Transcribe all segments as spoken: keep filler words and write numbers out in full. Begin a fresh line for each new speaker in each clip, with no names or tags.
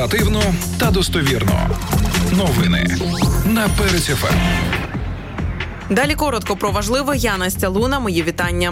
Інформативно та достовірно. Новини на Перець еф ем.
Далі коротко про важливе. Я Настя Луна. Мої вітання.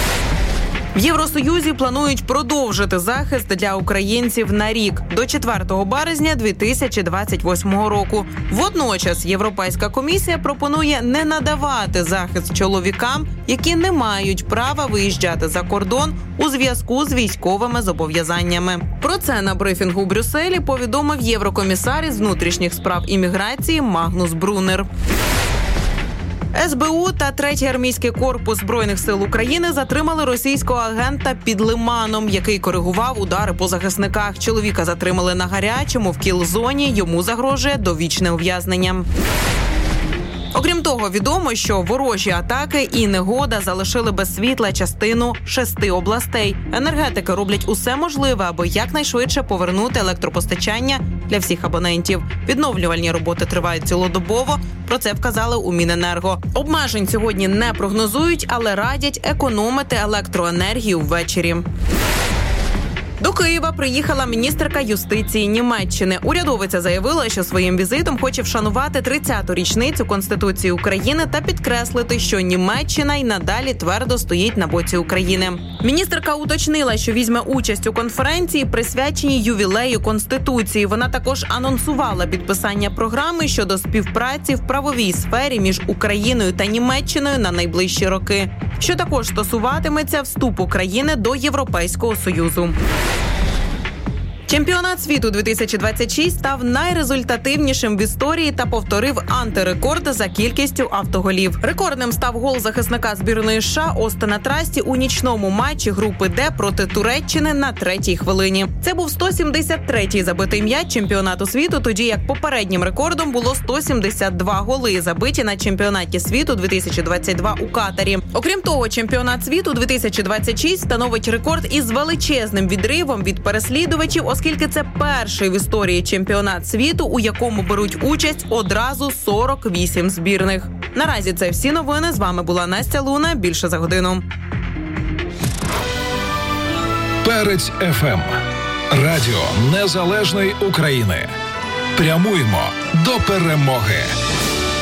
В Євросоюзі планують продовжити захист для українців на рік до четвертого березня дві тисячі двадцять восьмого року. Водночас Європейська комісія пропонує не надавати захист чоловікам, які не мають права виїжджати за кордон у зв'язку з військовими зобов'язаннями. Про це на брифінгу у Брюсселі повідомив єврокомісар із внутрішніх справ і міграції Магнус Брунер. ес бе у та третій армійський корпус Збройних сил України затримали російського агента під Лиманом, який коригував удари по захисниках. Чоловіка затримали на гарячому в кіл-зоні, йому загрожує довічне ув'язнення. Окрім того, відомо, що ворожі атаки і негода залишили без світла частину шести областей. Енергетики роблять усе можливе, аби якнайшвидше повернути електропостачання для всіх абонентів. Відновлювальні роботи тривають цілодобово, про це вказали у Міненерго. Обмежень сьогодні не прогнозують, але радять економити електроенергію ввечері. До Києва приїхала міністерка юстиції Німеччини. Урядовиця заявила, що своїм візитом хоче вшанувати тридцяту річницю Конституції України та підкреслити, що Німеччина й надалі твердо стоїть на боці України. Міністерка уточнила, що візьме участь у конференції, присвяченій ювілею Конституції. Вона також анонсувала підписання програми щодо співпраці в правовій сфері між Україною та Німеччиною на найближчі роки, що також стосуватиметься вступу країни до Європейського Союзу. Чемпіонат світу дві тисячі двадцять шість став найрезультативнішим в історії та повторив антирекорд за кількістю автоголів. Рекордним став гол захисника збірної США Остена Трасті у нічному матчі групи Д проти Туреччини на третій хвилині. Це був сто сімдесят третій забитий м'яч чемпіонату світу, тоді як попереднім рекордом було сто сімдесят два голи, забиті на чемпіонаті світу дві тисячі двадцять два у Катарі. Окрім того, чемпіонат світу дві тисячі двадцять шість становить рекорд із величезним відривом від переслідувачів, оскільки це перший в історії чемпіонат світу, у якому беруть участь одразу сорок вісім збірних. Наразі це всі новини. З вами була Настя Луна. Більше за годину.
Перець еф ем. Радіо Незалежної України. Прямуємо до перемоги.